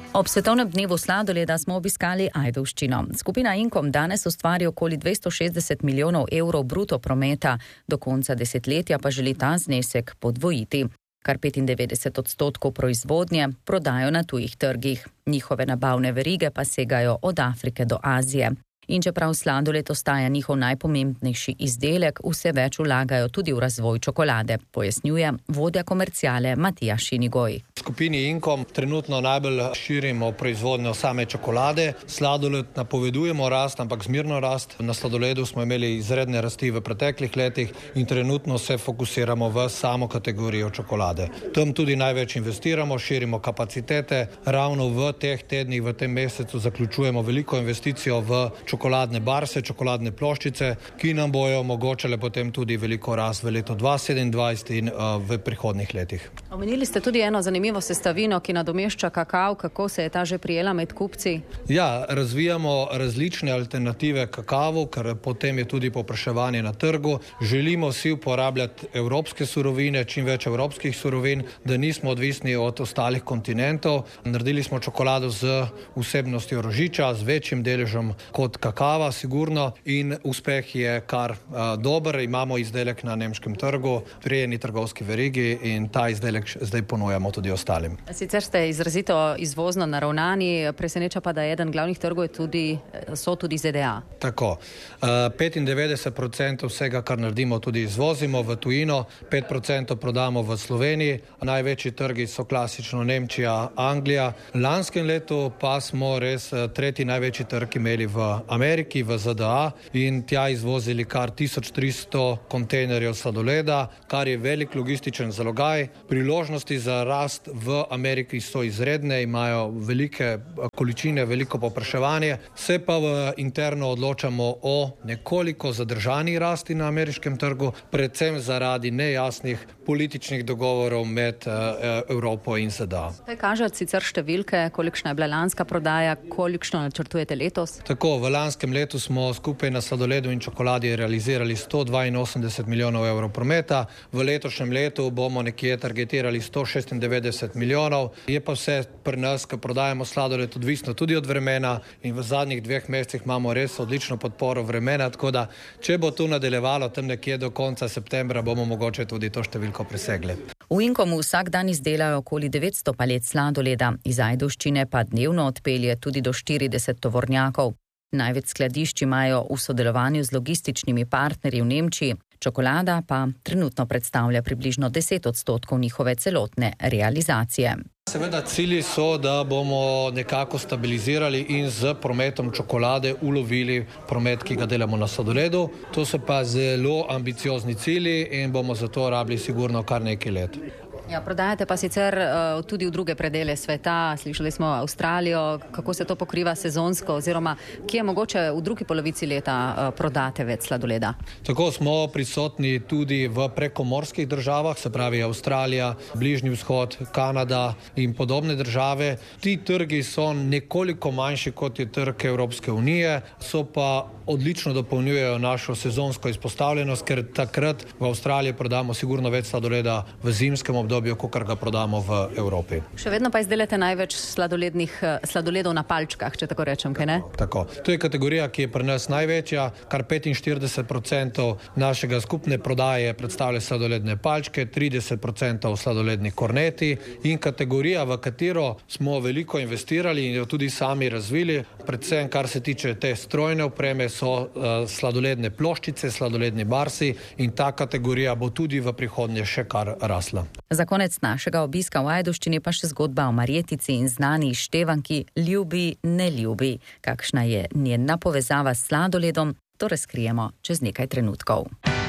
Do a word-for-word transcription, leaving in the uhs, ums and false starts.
Ob svetovnem dnevu sladoleda smo obiskali Ajdovščino. Skupina Inkom danes ustvari okoli dvesto šestdeset milijonov evrov bruto prometa, do konca desetletja pa želi ta znesek podvojiti. Kar petindevetdeset odstotkov proizvodnje prodajo na tujih trgih. Njihove nabavne verige pa segajo od Afrike do Azije. In čeprav sladoled ostaja njihov najpomembnejši izdelek, vse več vlagajo tudi v razvoj čokolade, pojasnjuje vodja komerciale Matija Šinigoj. V skupini Inkom trenutno najbolj širimo proizvodnjo same čokolade. Sladoled napovedujemo rast, ampak zmirno rast. Na sladoledu smo imeli izredne rasti v preteklih letih in trenutno se fokusiramo v samo kategorijo čokolade. Tam tudi največ investiramo, širimo kapacitete. Ravno v teh tednih, v tem mesecu zaključujemo veliko investicijo v čokoladne barse, čokoladne ploščice, ki nam bojo omogočale potem tudi veliko rast v letu dva tisoč sedemnajst in uh, v prihodnjih letih. Omenili ste tudi eno zanimivo sestavino, ki nadomešča kakav. Kako se je ta že prijela med kupci? Ja, razvijamo različne alternative kakavu, ker potem je tudi povpraševanje na trgu. Želimo si uporabljati evropske surovine, čim več evropskih surovin, da nismo odvisni od ostalih kontinentov. Naredili smo čokolado z vsebnostjo rožiča, z večjim deležem kot kakava, sigurno, in uspeh je kar uh, dober. Imamo izdelek na nemškem trgu, prijeni trgovski verigi in ta izdelek zdaj ponujamo tudi ostalim. Sicer ste izrazito izvozno naravnani, preseneča pa, da eden glavnih trgov je tudi, so tudi Z D A. Tako. Uh, petindevetdeset procentov vsega, kar naredimo, tudi izvozimo v tujino, pet procentov prodamo v Sloveniji. Največji trgi so klasično Nemčija, Anglija. Lanskem letu pa smo res tretji največji trg imeli v Ameriki, v Z D A, in tja izvozili kar tisoč tristo kontejnerjev sladoleda, kar je velik logističen zalogaj. Priložnosti za rast v Ameriki so izredne, imajo velike količine, veliko povpraševanje. Se pa v interno odločamo o nekoliko zadržani rasti na ameriškem trgu, predvsem zaradi nejasnih političnih dogovorov med uh, Evropo in Z D A. Kaj kaže sicer številke, kolikšna je bila lanska prodaja, kolikšno načrtujete letos? Tako, v lanskem letu smo skupaj na sladoledu in čokoladi realizirali sto dvainosemdeset milijonov evrov prometa, v letošnjem letu bomo nekje targetirali sto šestindevetdeset milijonov. Je pa vse pri nas, ko prodajamo sladoled, odvisno tudi od vremena in v zadnjih dveh mesecih imamo res odlično podporo vremena, tako da če bo tu nadaljevalo tam nekje do konca septembra, bomo mogoče tudi to številko presegli. V Inkomu vsak dan izdelajo okoli devetsto palet sladoleda, iz Ajdovščine pa dnevno odpelje tudi do štirideset tovornjakov. Največ skladišč imajo v sodelovanju z logističnimi partnerji v Nemčiji, čokolada pa trenutno predstavlja približno deset odstotkov njihove celotne realizacije. Seveda cilji so, da bomo nekako stabilizirali in z prometom čokolade ulovili promet, ki ga delamo na sladoledu. To so pa zelo ambiciozni cilji in bomo zato rabili sigurno kar nekaj let. Ja, prodajate pa sicer uh, tudi v druge predele sveta, slišali smo Avstralijo, kako se to pokriva sezonsko oziroma kje mogoče v drugi polovici leta uh, prodate več sladoleda? Tako smo prisotni tudi v prekomorskih državah, se pravi Avstralija, Bližnji vzhod, Kanada in podobne države. Ti trgi so nekoliko manjši kot je trg Evropske unije, so pa odlično dopolnjujejo našo sezonsko izpostavljenost, ker takrat v Avstraliji prodamo sigurno več sladoleda v zimskem obdobju, kot ga prodamo v Evropi. Še vedno pa izdelate največ sladolednih sladoledov na palčkah, če tako rečem, kaj ne? Tako. To je kategorija, ki je pri nas največja, kar petinštirideset procentov našega skupne prodaje predstavlja sladoledne palčke, trideset procentov sladoledni korneti in kategorija, v katero smo veliko investirali in jo tudi sami razvili, predvsem kar se tiče te strojne opreme, so uh, sladoledne ploščice, sladoledni barsi in ta kategorija bo tudi v prihodnje še kar rasla. Za konec našega obiska v Ajdovščini pa še zgodba o Marjetici in znani Števanki Ljubi, ne ljubi. Kakšna je njena povezava s sladoledom, to razkrijemo čez nekaj trenutkov.